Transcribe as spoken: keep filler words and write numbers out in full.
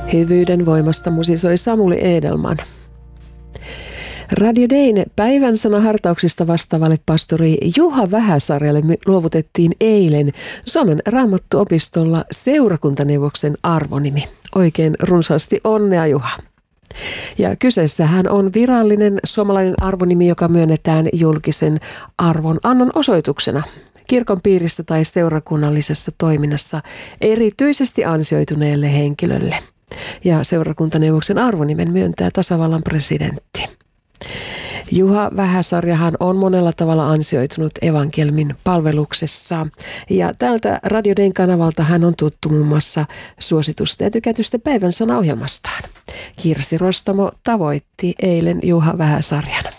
Hyvyyden voimasta musisoi Samuli Edelman. Radio Dayn päivän sana hartauksista vastaavalle pastori Juha Vähäsarjalle luovutettiin eilen Suomen Raamattuopistolla seurakuntaneuvoksen arvonimi. Oikein runsaasti onnea, Juha. Ja kyseessähän on virallinen suomalainen arvonimi, joka myönnetään julkisen arvon annon osoituksena kirkon piirissä tai seurakunnallisessa toiminnassa erityisesti ansioituneelle henkilölle. Ja seurakuntaneuvoksen arvonimen myöntää tasavallan presidentti. Juha Vähäsarjahan on monella tavalla ansioitunut evankelmin palveluksessa ja täältä Radio Dayn kanavalta hän on tuttu muun muassa suositusta ja tykätystä päivän sanaohjelmastaan. Kirsti Rostamo tavoitti eilen Juha Vähäsarjan.